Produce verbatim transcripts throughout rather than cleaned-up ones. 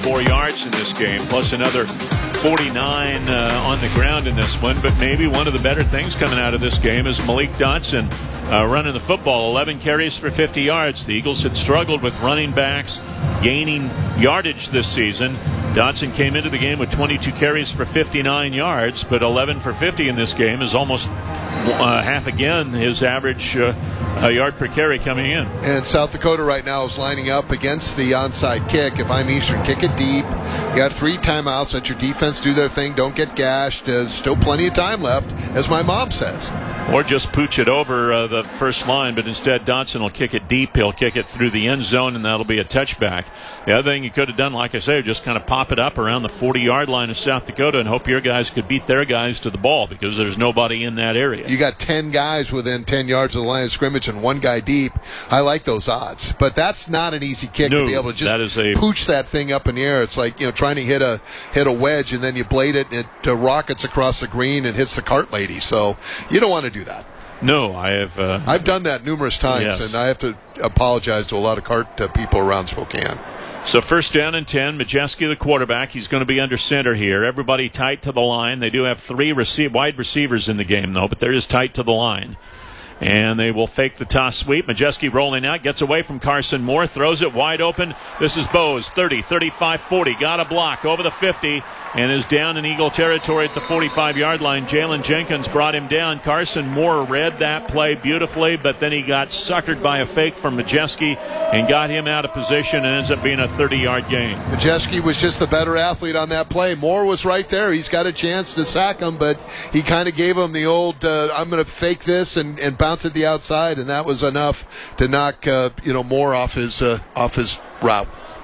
forty-four yards in this game, plus another forty-nine uh, on the ground in this one. But maybe one of the better things coming out of this game is Malik Dotson uh, running the football. eleven carries for fifty yards. The Eagles had struggled with running backs gaining yardage this season. Dotson came into the game with twenty-two carries for fifty-nine yards, but eleven for fifty in this game is almost uh, half again his average uh, a yard per carry coming in. And South Dakota right now is lining up against the onside kick. If I'm Eastern, kick it deep. You got three timeouts. Let your defense do their thing. Don't get gashed. There's still plenty of time left, as my mom says. Or just pooch it over uh, the first line, but instead Dotson will kick it deep. He'll kick it through the end zone, and that'll be a touchback. The other thing you could have done, like I say, just kind of pop it up around the forty-yard line of South Dakota and hope your guys could beat their guys to the ball, because there's nobody in that area. You got ten guys within ten yards of the line of scrimmage and one guy deep. I like those odds. But that's not an easy kick no, to be able to just that is a... pooch that thing up in the air. It's like, you know, trying to hit a hit a wedge and then you blade it and it uh, rockets across the green and hits the cart lady. So you don't want to do that. No, I have. Uh, I've done that numerous times, yes. and I have to apologize to a lot of cart uh, people around Spokane. So first down and ten. Majeski, the quarterback, he's going to be under center here. Everybody tight to the line. They do have three receive, wide receivers in the game, though, but they're just tight to the line. And they will fake the toss sweep. Majeski rolling out, gets away from Carson Moore, throws it wide open. This is Bose, thirty, thirty-five, forty. Got a block over the fifty and is down in Eagle territory at the forty-five-yard line. Jalen Jenkins brought him down. Carson Moore read that play beautifully, but then he got suckered by a fake from Majeski and got him out of position, and ends up being a thirty-yard gain. Majeski was just the better athlete on that play. Moore was right there. He's got a chance to sack him, but he kind of gave him the old, uh, I'm going to fake this and, and bounce at the outside, and that was enough to knock uh, you know Moore off his uh, off his route.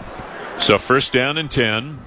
So first down and ten.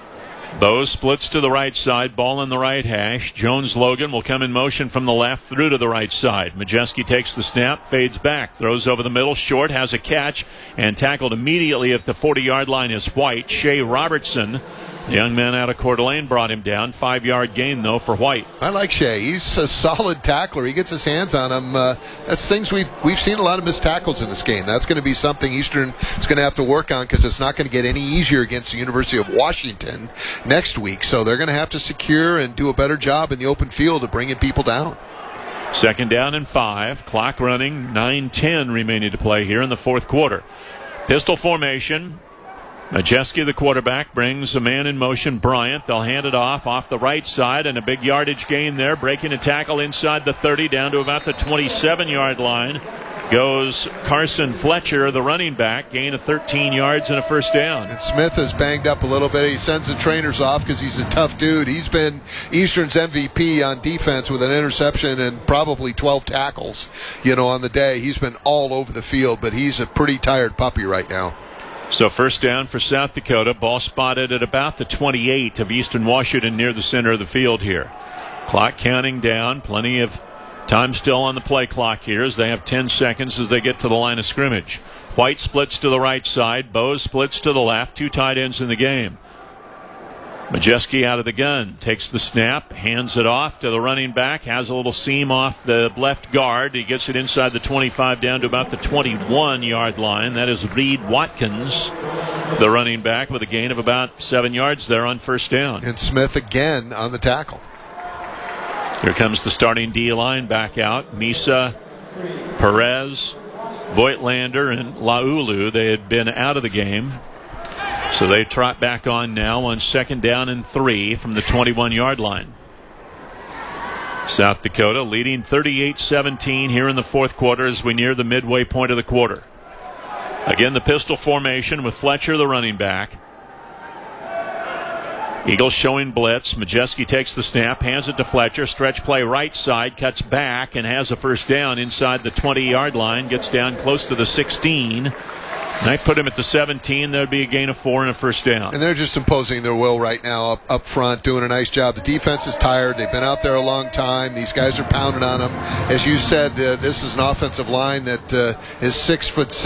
Bose splits to the right side, ball in the right hash. Jones-Logan will come in motion from the left through to the right side. Majeski takes the snap, fades back, throws over the middle, short, has a catch, and tackled immediately at the forty-yard line is White. Shea Robertson, the young man out of Coeur d'Alene, brought him down. Five-yard gain, though, for White. I like Shea. He's a solid tackler. He gets his hands on him. Uh, that's things we've we've seen a lot of missed tackles in this game. That's going to be something Eastern is going to have to work on, because it's not going to get any easier against the University of Washington next week. So they're going to have to secure and do a better job in the open field of bringing people down. Second down and five. Clock running. nine ten remaining to play here in the fourth quarter. Pistol formation. Majeski, the quarterback, brings a man in motion, Bryant. They'll hand it off off the right side, and a big yardage gain there, breaking a tackle inside the thirty down to about the twenty-seven-yard line. Goes Carson Fletcher, the running back, gain of thirteen yards and a first down. And Smith is banged up a little bit. He sends the trainers off because he's a tough dude. He's been Eastern's M V P on defense with an interception and probably twelve tackles, you know, on the day. He's been all over the field, but he's a pretty tired puppy right now. So first down for South Dakota. Ball spotted at about the twenty-eight of Eastern Washington, near the center of the field here. Clock counting down. Plenty of time still on the play clock here, as they have ten seconds as they get to the line of scrimmage. White splits to the right side. Bose splits to the left. Two tight ends in the game. Majeski out of the gun, takes the snap, hands it off to the running back, has a little seam off the left guard. He gets it inside the twenty-five down to about the twenty-one-yard line. That is Reed Watkins, the running back, with a gain of about seven yards there on first down. And Smith again on the tackle. Here comes the starting D-line back out. Misa, Perez, Voigtlander, and Laulu. They had been out of the game, so they trot back on now on second down and three from the twenty-one-yard line. South Dakota leading thirty-eight seventeen here in the fourth quarter as we near the midway point of the quarter. Again, the pistol formation with Fletcher, the running back. Eagles showing blitz. Majeski takes the snap, hands it to Fletcher. Stretch play right side, cuts back, and has a first down inside the twenty-yard line. Gets down close to the sixteen. And I put him at the seventeen. That would be a gain of four and a first down. And they're just imposing their will right now up, up front, doing a nice job. The defense is tired. They've been out there a long time. These guys are pounding on them. As you said, uh, this is an offensive line that uh, is six foot six.